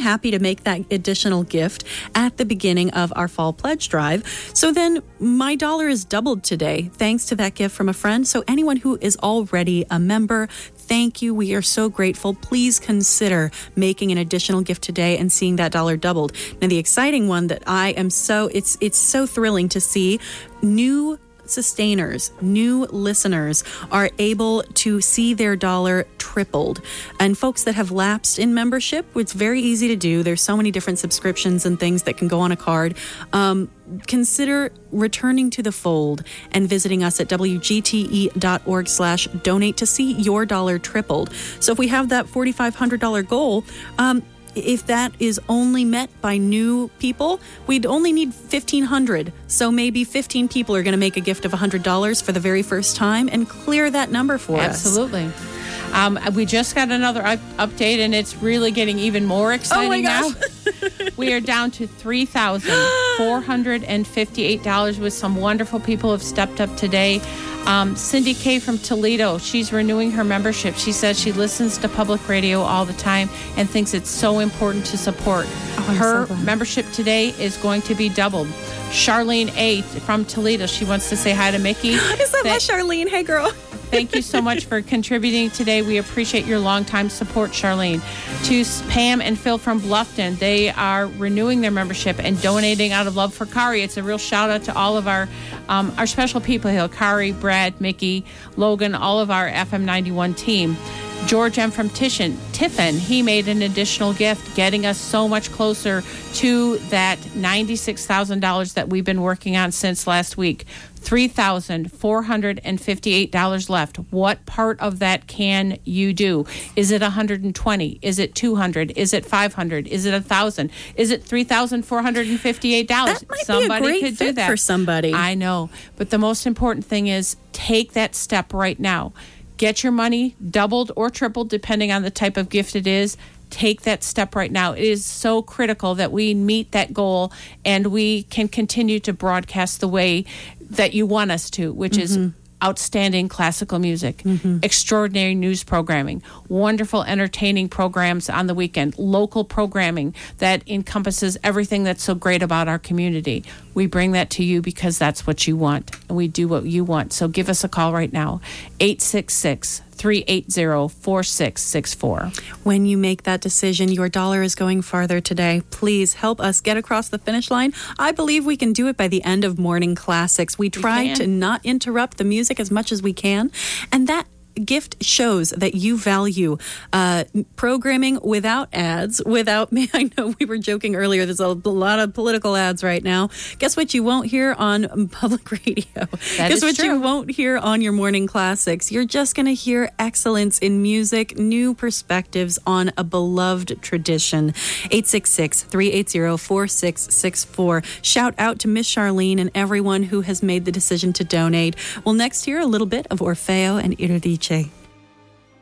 happy to make that additional gift at the beginning of our fall pledge drive. So then my dollar is doubled today thanks to that gift from a friend. So anyone who is already a member, thank you. We are so grateful. Please consider making an additional gift today and seeing that dollar doubled. Now, the exciting one that it's so thrilling to see, new sustainers, new listeners are able to see their dollar tripled. And folks that have lapsed in membership, it's very easy to do. There's so many different subscriptions and things that can go on a card. Consider returning to the fold and visiting us at wgte.org/donate to see your dollar tripled. So if we have that $4,500 goal, if that is only met by new people, we'd only need 1,500. So maybe 15 people are going to make a gift of $100 for the very first time and clear that number for us. Absolutely. We just got another update, and it's really getting even more exciting now. We are down to $3,458 with some wonderful people who have stepped up today. Cindy Kay from Toledo, she's renewing her membership. She says she listens to public radio all the time and thinks it's so important to support. Her membership today is going to be doubled. Charlene A. from Toledo, she wants to say hi to Mickey. Is that my Charlene? Hey, girl. Thank you so much for contributing today. We appreciate your longtime support, Charlene. To Pam and Phil from Bluffton, they are renewing their membership and donating out of love for Kari. It's a real shout out to all of our special people here, Kari, Brad, Mickey, Logan, all of our FM 91 team. George M. from Tiffin, he made an additional gift, getting us so much closer to that $96,000 that we've been working on since last week. $3,458 left. What part of that can you do? Is it 120? Is it 200? Is it 500? Is it 1,000? Is it $3,458? That might somebody be a great could fit do that for somebody. I know, but the most important thing is take that step right now. Get your money doubled or tripled, depending on the type of gift it is. Take that step right now. It is so critical that we meet that goal and we can continue to broadcast the way that you want us to, which is outstanding classical music, extraordinary news programming, wonderful entertaining programs on the weekend, local programming that encompasses everything that's so great about our community. We bring that to you because that's what you want, and we do what you want. So give us a call right now, 866-380-4664. When you make that decision, your dollar is going farther today. Please help us get across the finish line. I believe we can do it by the end of Morning Classics. We try to not interrupt the music as much as we can, and that gift shows that you value programming without ads, I know we were joking earlier, there's a lot of political ads right now. Guess what you won't hear on public radio? Guess what you won't hear on your Morning Classics? You're just going to hear excellence in music, new perspectives on a beloved tradition. 866-380-4664. Shout out to Miss Charlene and everyone who has made the decision to donate. Well, next year, a little bit of Orfeo and Eurydice.